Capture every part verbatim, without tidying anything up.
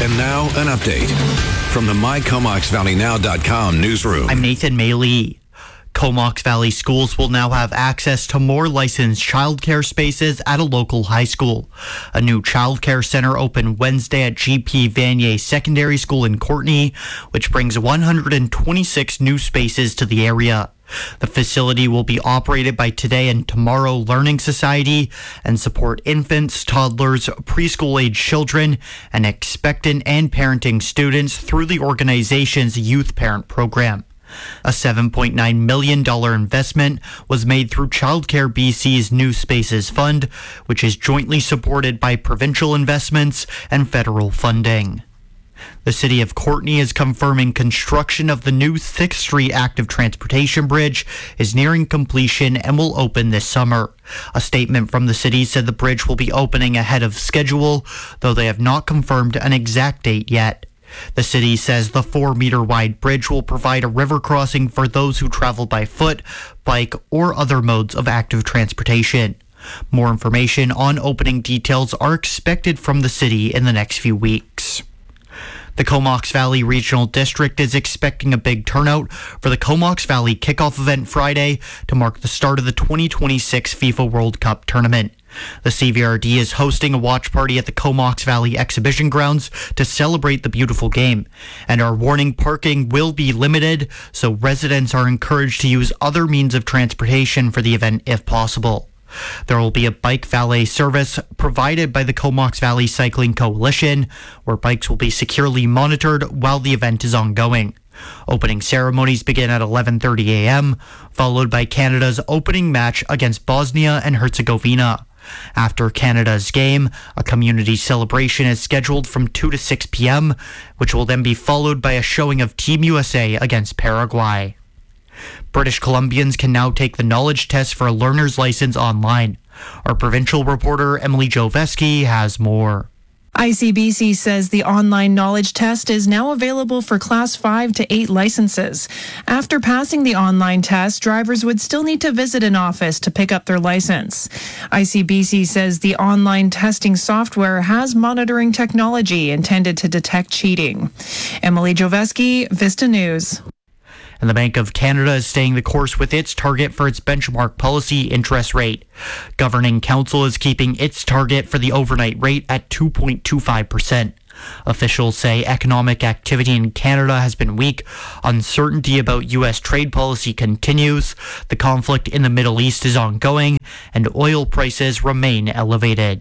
And now, an update from the my comox valley now dot com newsroom. I'm Nathan Maley. Comox Valley schools will now have access to more licensed childcare spaces at a local high school. A new childcare center opened Wednesday at G P Vanier Secondary School in Courtenay, which brings one hundred twenty-six new spaces to the area. The facility will be operated by Today and Tomorrow Learning Society and support infants, toddlers, preschool-age children, and expectant and parenting students through the organization's Youth Parent Program. A seven point nine million dollars investment was made through Childcare B C's New Spaces Fund, which is jointly supported by provincial investments and federal funding. The City of Courtenay is confirming construction of the new sixth Street Active Transportation Bridge is nearing completion and will open this summer. A statement from the city said the bridge will be opening ahead of schedule, though they have not confirmed an exact date yet. The city says the four-meter wide bridge will provide a river crossing for those who travel by foot, bike, or other modes of active transportation. More information on opening details are expected from the city in the next few weeks. The Comox Valley Regional District is expecting a big turnout for the Comox Valley kickoff event Friday to mark the start of the twenty twenty-six FIFA World Cup tournament. The C V R D is hosting a watch party at the Comox Valley Exhibition Grounds to celebrate the beautiful game, and our warning parking will be limited, so residents are encouraged to use other means of transportation for the event if possible. There will be a bike valet service provided by the Comox Valley Cycling Coalition, where bikes will be securely monitored while the event is ongoing. Opening ceremonies begin at eleven thirty a.m., followed by Canada's opening match against Bosnia and Herzegovina. After Canada's game, a community celebration is scheduled from two to six p.m., which will then be followed by a showing of Team U S A against Paraguay. British Columbians can now take the knowledge test for a learner's license online. Our provincial reporter, Emily Joveski, has more. I C B C says the online knowledge test is now available for Class five to eight licenses. After passing the online test, drivers would still need to visit an office to pick up their license. I C B C says the online testing software has monitoring technology intended to detect cheating. Emily Joveski, Vista News. And the Bank of Canada is staying the course with its target for its benchmark policy interest rate. Governing Council is keeping its target for the overnight rate at two point two five percent. Officials say economic activity in Canada has been weak. Uncertainty about U S trade policy continues. The conflict in the Middle East is ongoing, and oil prices remain elevated.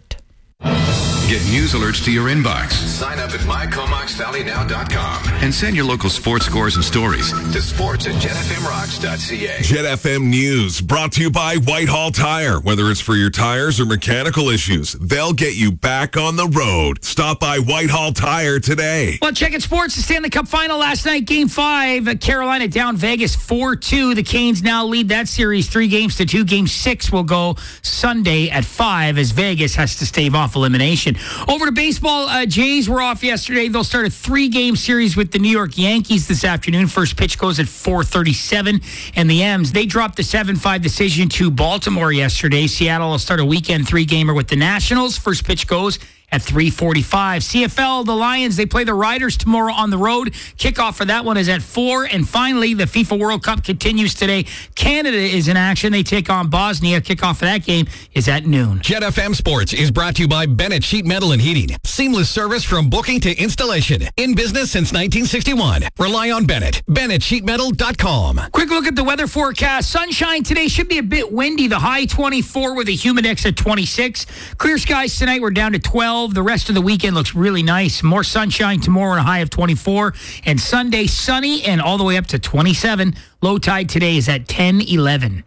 Get news alerts to your inbox. Sign up at my comox valley now dot com and send your local sports scores and stories to sports at jet f m rocks dot c a. Jet F M News brought to you by Whitehall Tire. Whether it's for your tires or mechanical issues, they'll get you back on the road. Stop by Whitehall Tire today. Well, checking sports, the Stanley Cup final last night, Game five. Carolina down Vegas four two. The Canes now lead that series three games to two. Game six will go Sunday at five as Vegas has to stave off elimination. Over to baseball, uh, Jays were off yesterday. They'll start a three-game series with the New York Yankees this afternoon. First pitch goes at four thirty-seven. And the M's, they dropped the seven five decision to Baltimore yesterday. Seattle will start a weekend three-gamer with the Nationals. First pitch goes at three forty-five. C F L, the Lions, they play the Riders tomorrow on the road. Kickoff for that one is at four. And finally, the FIFA World Cup continues today. Canada is in action. They take on Bosnia. Kickoff for that game is at noon. Jet F M Sports is brought to you by Bennett Sheet Metal and Heating. Seamless service from booking to installation. In business since nineteen sixty-one. Rely on Bennett. Bennett Sheet Metal dot com. Quick look at the weather forecast. Sunshine today, should be a bit windy. The high twenty-four with a humidex at twenty-six. Clear skies tonight, we're down to twelve. The rest of the weekend looks really nice. More sunshine tomorrow and a high of twenty-four. And Sunday, sunny and all the way up to twenty-seven. Low tide today is at ten eleven.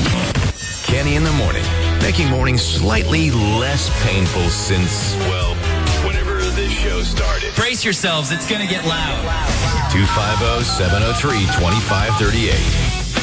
Kenny in the morning, making mornings slightly less painful since, well, whenever this show started. Brace yourselves, it's going to get loud. two five zero, seven zero three, two five three eight.